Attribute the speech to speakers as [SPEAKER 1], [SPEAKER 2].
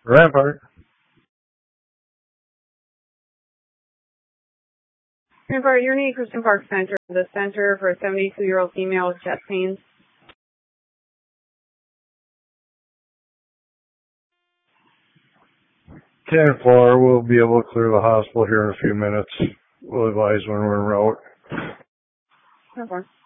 [SPEAKER 1] Rampart.
[SPEAKER 2] Rampart, you're near Christian Park Center, the center for a 72-year-old female with chest pains.
[SPEAKER 1] 10-4, we'll be able to clear the hospital here in a few minutes. We'll advise when we're en route.
[SPEAKER 2] 10-4.